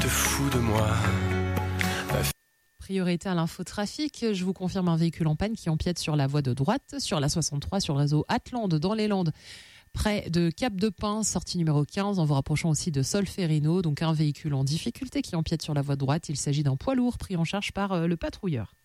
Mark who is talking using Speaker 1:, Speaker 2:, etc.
Speaker 1: te fous de moi.
Speaker 2: Priorité à l'infotrafic, je vous confirme un véhicule en panne qui empiète sur la voie de droite, sur la 63, sur le réseau Atlande, dans les Landes, près de Cap-de-Pin, sortie numéro 15, en vous rapprochant aussi de Solferino. Donc un véhicule en difficulté qui empiète sur la voie de droite. Il s'agit d'un poids lourd pris en charge par le patrouilleur.